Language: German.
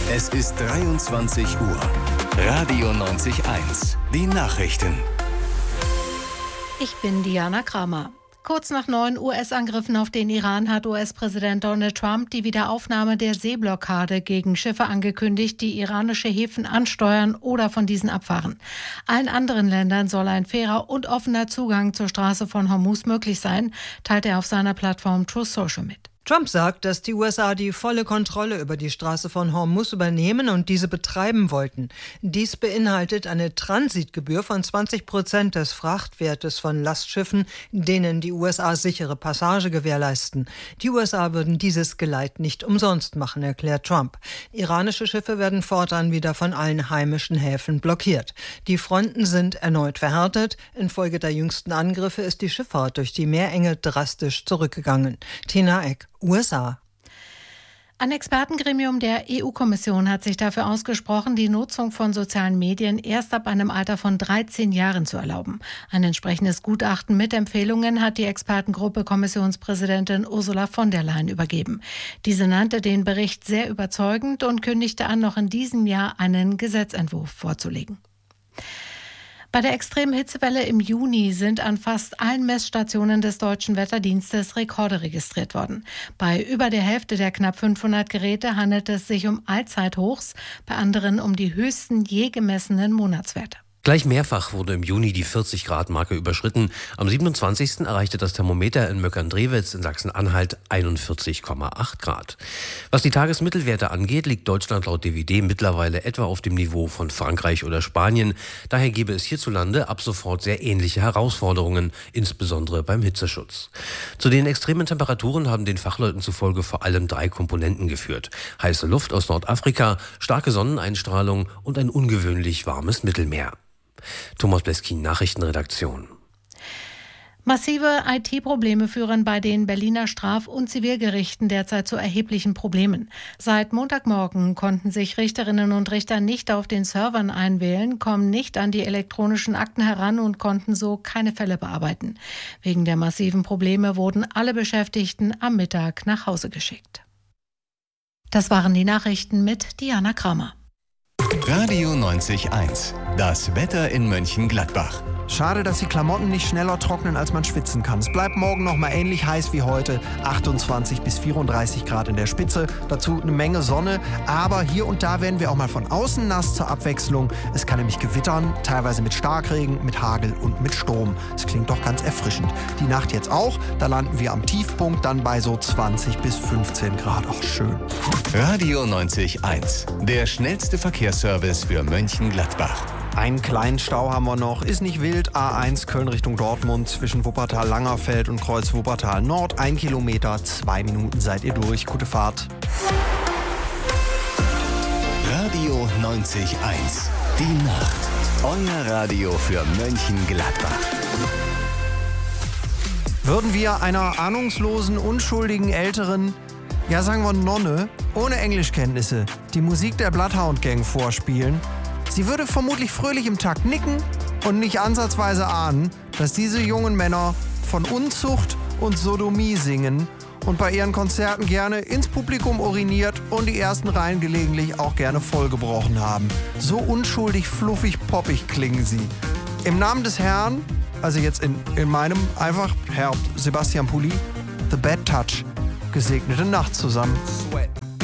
Es ist 23 Uhr. Radio 90.1. Die Nachrichten. Ich bin Diana Kramer. Kurz nach 9 US-Angriffen auf den Iran hat US-Präsident Donald Trump die Wiederaufnahme der Seeblockade gegen Schiffe angekündigt, die iranische Häfen ansteuern oder von diesen abfahren. Allen anderen Ländern soll ein fairer und offener Zugang zur Straße von Hormuz möglich sein, teilte er auf seiner Plattform Truth Social mit. Trump sagt, dass die USA die volle Kontrolle über die Straße von Hormuz übernehmen und diese betreiben wollten. Dies beinhaltet eine Transitgebühr von 20% des Frachtwertes von Lastschiffen, denen die USA sichere Passage gewährleisten. Die USA würden dieses Geleit nicht umsonst machen, erklärt Trump. Iranische Schiffe werden fortan wieder von allen heimischen Häfen blockiert. Die Fronten sind erneut verhärtet. Infolge der jüngsten Angriffe ist die Schifffahrt durch die Meerenge drastisch zurückgegangen. Tina Eck, USA. Ein Expertengremium der EU-Kommission hat sich dafür ausgesprochen, die Nutzung von sozialen Medien erst ab einem Alter von 13 Jahren zu erlauben. Ein entsprechendes Gutachten mit Empfehlungen hat die Expertengruppe Kommissionspräsidentin Ursula von der Leyen übergeben. Diese nannte den Bericht sehr überzeugend und kündigte an, noch in diesem Jahr einen Gesetzentwurf vorzulegen. Bei der extremen Hitzewelle im Juni sind an fast allen Messstationen des Deutschen Wetterdienstes Rekorde registriert worden. Bei über der Hälfte der knapp 500 Geräte handelt es sich um Allzeithochs, bei anderen um die höchsten je gemessenen Monatswerte. Gleich mehrfach wurde im Juni die 40-Grad-Marke überschritten. Am 27. erreichte das Thermometer in Möckern-Drewitz in Sachsen-Anhalt 41,8 Grad. Was die Tagesmittelwerte angeht, liegt Deutschland laut DWD mittlerweile etwa auf dem Niveau von Frankreich oder Spanien. Daher gäbe es hierzulande ab sofort sehr ähnliche Herausforderungen, insbesondere beim Hitzeschutz. Zu den extremen Temperaturen haben den Fachleuten zufolge vor allem 3 Komponenten geführt. Heiße Luft aus Nordafrika, starke Sonneneinstrahlung und ein ungewöhnlich warmes Mittelmeer. Thomas Bleskin, Nachrichtenredaktion. Massive IT-Probleme führen bei den Berliner Straf- und Zivilgerichten derzeit zu erheblichen Problemen. Seit Montagmorgen konnten sich Richterinnen und Richter nicht auf den Servern einwählen, kommen nicht an die elektronischen Akten heran und konnten so keine Fälle bearbeiten. Wegen der massiven Probleme wurden alle Beschäftigten am Mittag nach Hause geschickt. Das waren die Nachrichten mit Diana Kramer. Radio 90.1. Das Wetter in Mönchengladbach. Schade, dass die Klamotten nicht schneller trocknen, als man schwitzen kann. Es bleibt morgen noch mal ähnlich heiß wie heute. 28 bis 34 Grad in der Spitze. Dazu eine Menge Sonne. Aber hier und da werden wir auch mal von außen nass zur Abwechslung. Es kann nämlich gewittern, teilweise mit Starkregen, mit Hagel und mit Sturm. Es klingt doch ganz erfrischend. Die Nacht jetzt auch. Da landen wir am Tiefpunkt dann bei so 20 bis 15 Grad. Ach, schön. Radio 90.1. Der schnellste Verkehrsservice für Mönchengladbach. Einen kleinen Stau haben wir noch. Ist nicht wild. A1 Köln Richtung Dortmund zwischen Wuppertal-Langerfeld und Kreuz Wuppertal-Nord. 1 Kilometer, 2 Minuten seid ihr durch. Gute Fahrt. Radio 90.1. Die Nacht. Euer Radio für Mönchengladbach. Würden wir einer ahnungslosen, unschuldigen Älteren, ja sagen wir Nonne, ohne Englischkenntnisse, die Musik der Bloodhound Gang vorspielen, sie würde vermutlich fröhlich im Takt nicken und nicht ansatzweise ahnen, dass diese jungen Männer von Unzucht und Sodomie singen und bei ihren Konzerten gerne ins Publikum uriniert und die ersten Reihen gelegentlich auch gerne vollgebrochen haben. So unschuldig, fluffig, poppig klingen sie. Im Namen des Herrn, also jetzt in meinem einfach Herr Sebastian Pulli, The Bad Touch, gesegnete Nacht zusammen.